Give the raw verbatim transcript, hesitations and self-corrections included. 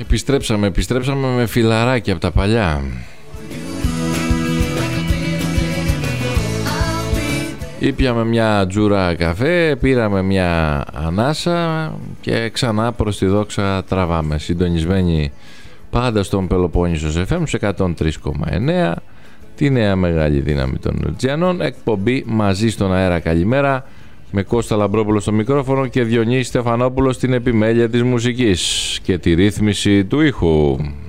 Επιστρέψαμε, επιστρέψαμε με φιλαράκι από τα παλιά. Ήπιαμε μια τζούρα καφέ, πήραμε μια ανάσα και ξανά προς τη δόξα τραβάμε. Συντονισμένοι πάντα στον Πελοπόννησος εφ εμ σε εκατόν τρία κόμμα εννέα, τη νέα μεγάλη δύναμη των Λουτζιανών. Εκπομπή μαζί στον αέρα. Καλημέρα, με Κώστα Λαμπρόπουλο στο μικρόφωνο και Διονύση Στεφανόπουλο στην επιμέλεια της μουσικής και τη ρύθμιση του ήχου.